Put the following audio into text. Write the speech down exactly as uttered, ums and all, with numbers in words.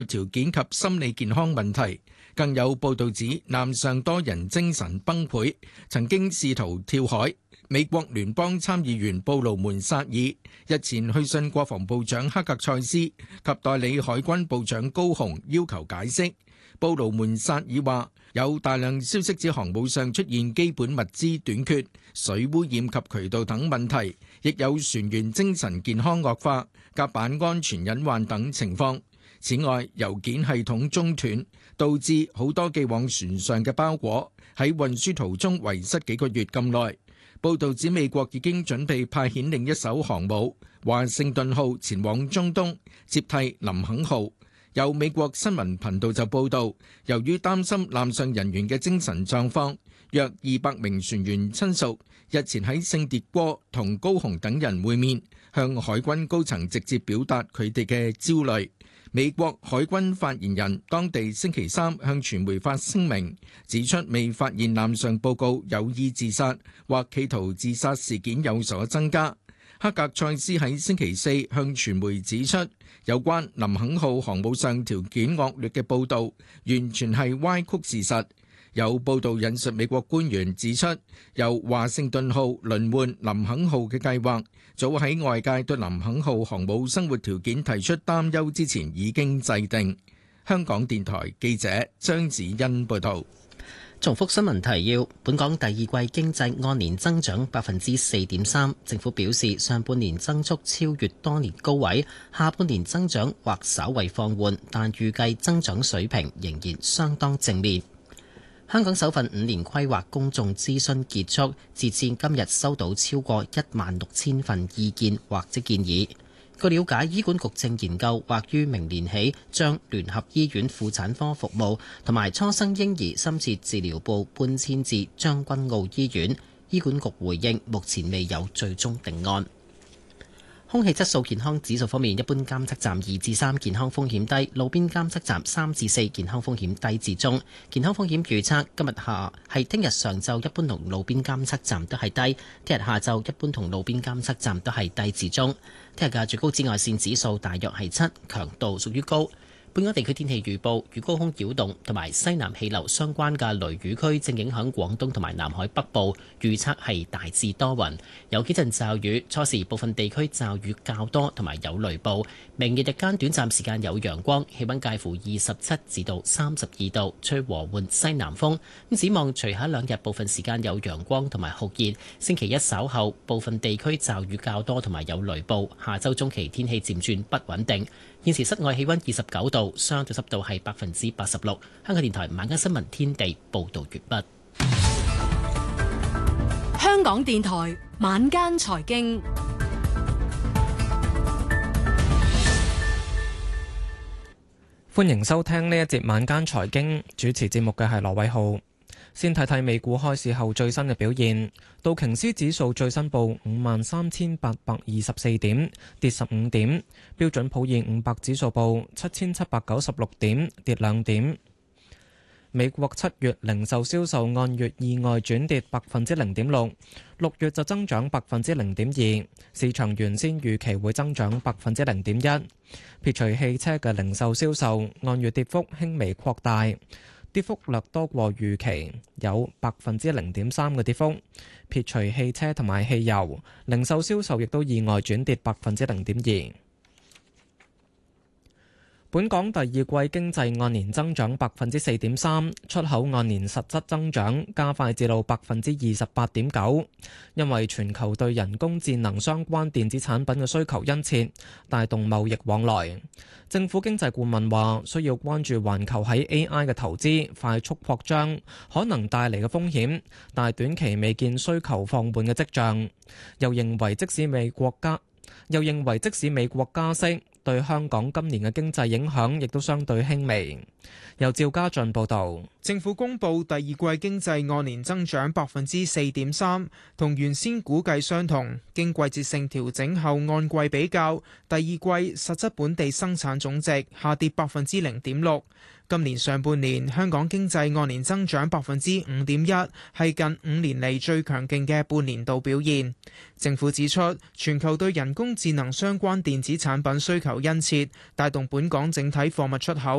條件及心理健康問題。更有報道指，艦上多人精神崩潰，曾經試圖跳海。美國聯邦參議員布魯門薩爾日前去信國防部長克格塞斯及代理海軍部長高雄，要求解釋。布魯門薩爾話，有大量消息指航母上出現基本物資短缺、水污染及渠道等問題，亦有船員精神健康惡化、甲板安全隱患等情況。此外，郵件系統中斷，導致好多寄往船上嘅包裹喺運輸途中遺失幾個月咁耐。報導指美國已經準備派遣另一艘航母華盛頓號前往中東接替林肯號。有美國新聞頻道就報導，由於擔心艦上人員嘅精神狀況，約二百名船員親屬日前喺聖迭戈同高雄等人會面，向海軍高層直接表達佢哋嘅焦慮。美國海軍發言人當地星期三向傳媒發聲明，指出未發現艦上報告有意自殺或企圖自殺事件有所增加。克格塞斯喺星期四向傳媒指出，有關林肯號航母上條件惡劣嘅報導完全係歪曲事實。有報道引述美國官員指出，由華盛頓號輪換林肯號嘅計劃，早喺外界對林肯號航母生活條件提出擔憂之前已經制定。香港電台記者張子欣報道。 重複新聞提要：本港第二季經濟按年增長百分之四點三，政府表示上半年增速超越多年高位，下半年增長或稍為放緩，但預計增長水平仍然相當正面。香港首份五年規劃公眾諮詢結束，截至今日收到超過一萬六千份意見或者建議。據了解，醫管局正研究或於明年起將聯合醫院婦產科服務同埋初生嬰兒深切治療部搬遷至將軍澳醫院。醫管局回應，目前未有最終定案。空氣質素健康指數方面，一般監測站二至三，健康風險低；路邊監測站三至四，健康風險低至中。健康風險預測今日下係聽日上晝一般同路邊監測站都係低，聽日下晝一般同路邊監測站都係低至中。聽日嘅最高紫外線指數大約係七，強度屬於高。本港地區天氣預報，與高空擾動同埋西南氣流相關嘅雷雨區正影響廣東同埋南海北部，預測係大致多雲，有幾陣驟雨，初時部分地區驟雨較多同埋有雷暴。明日日間短暫時間有陽光，氣溫介乎二十七至到三十二度，吹和緩西南風。咁展望隨後兩日部分時間有陽光同埋酷熱，星期一稍後部分地區驟雨較多同埋有雷暴。下周中期天氣漸轉不穩定。現時室外氣溫二十九度，相對濕度係百分之八十六。香港電台晚間新聞天地報道完畢。 香港電台晚間財經， 歡迎收聽呢一節晚間財經，主持節目嘅係羅偉浩。先睇睇美股開市後最新嘅表現，道瓊斯指數最新報五萬三千八百二十四點，跌十五點；標準普爾五百指數報七千七百九十六點，跌兩點。美國七月零售銷售按月意外轉跌百分之零點六，六月就增長百分之零點二，市場原先預期會增長百分之零點一。撇除汽車嘅零售銷售按月跌幅輕微擴大，跌幅略多過預期，有百分之零點三嘅跌幅。撇除汽車同埋汽油，零售銷售亦都意外轉跌百分之零點二。本港第二季經濟按年增長百分之四點三，出口按年實質增長加快至到百分之二十八點九，因為全球對人工智能相關電子產品嘅需求殷切，帶動貿易往來。政府經濟顧問話，需要關注環球喺 A I 嘅投資快速擴張可能帶嚟嘅風險，但係短期未見需求放緩嘅跡象。又認為即使美國加又認為即使美國加息，對香港今年嘅經濟影響亦都相對輕微。由趙家俊報導， 政府公布第二季經濟按年增長百分之四點三，同原先估計相同。經季節性調整後，按季比較，第二季實質本地生產總值下跌百分之零點六。今年上半年香港經濟按年增長百分之五點一，係近五年嚟最強勁嘅半年度表現。政府指出，全球對人工智能相關電子產品需求求殷切，帶動本港整體貨物出口。